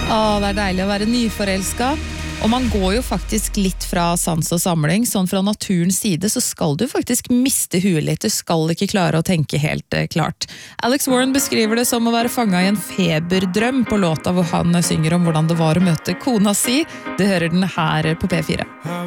Det deilig å være nyforelsket. Og man går jo faktisk litt fra sans og samling, sånn fra naturens side så skal du faktisk miste huet litt, du skal ikke klare å tenke helt klart. Alex Warren beskriver det som å være fanget i en feberdrøm på låta hvor han synger om hvordan det var å møte kona si. Du hører den her på P4.